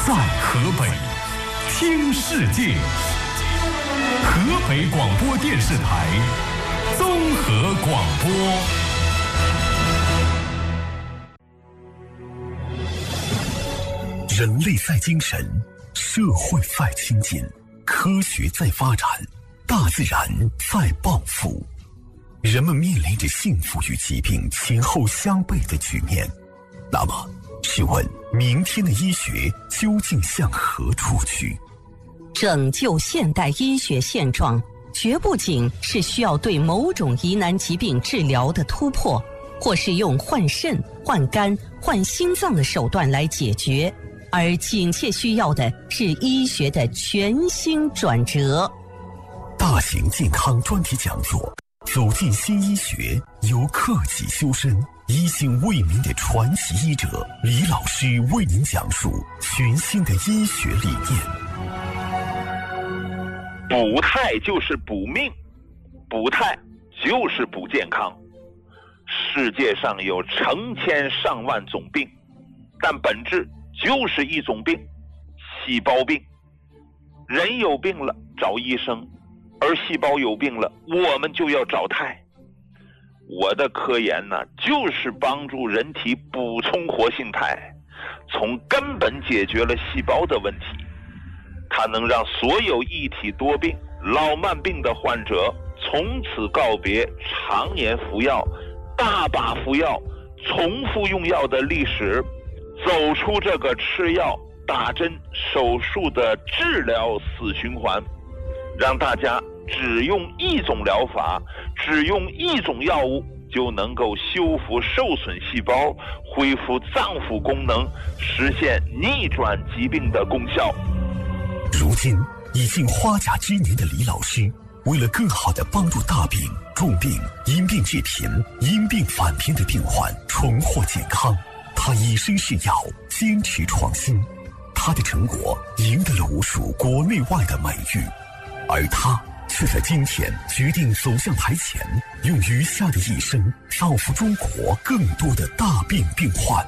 在河北，听世界。河北广播电视台综合广播。人类在精神，社会在亲近，科学在发展，大自然在报复。人们面临着幸福与疾病前后相悖的局面。那么，试问明天的医学究竟向何处去？ 拯救现代医学现状，绝不仅是需要对某种疑难疾病治疗的突破，或是用换肾、换肝、换心脏的手段来解决，而紧切需要的是医学的全新转折。 大型健康专题讲座，走进新医学，由克己修身、一心为民的传奇医者李老师为您讲述全新的医学理念。 补态就是补命，补态就是补健康。世界上有成千上万种病，但本质就是一种病，细胞病。人有病了找医生，而细胞有病了我们就要找态。我的科研呢，就是帮助人体补充活性肽，从根本解决了细胞的问题。它能让所有一体多病、老慢病的患者从此告别常年服药、大把服药、重复用药的历史，走出这个吃药、打针、手术的治疗死循环，让大家只用一种疗法，只用一种药物就能够修复受损细胞，恢复脏腑功能，实现逆转疾病的功效。 如今已经花甲之年的李老师，为了更好地帮助大病、重病、因病致贫、因病返贫的病患重获健康，他以身试药，坚持创新。他的成果赢得了无数国内外的美誉，而他却在今天决定走向台前，用余下的一生造福中国更多的大病病患。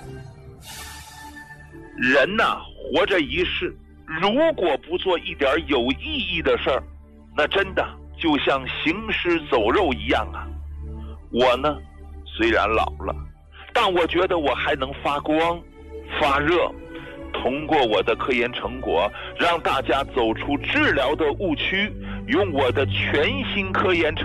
人呐，活着一世，如果不做一点有意义的事儿，那真的就像行尸走肉一样啊。我呢，虽然老了，但我觉得我还能发光发热，通过我的科研成果，让大家走出治疗的误区，用我的全新科研成